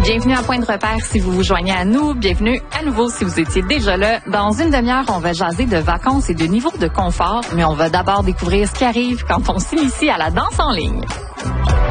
Bienvenue à Point de repère si vous vous joignez à nous. Bienvenue à nouveau si vous étiez déjà là. Dans une demi-heure, on va jaser de vacances et de niveau de confort, mais on va d'abord découvrir ce qui arrive quand on s'initie à la danse en ligne.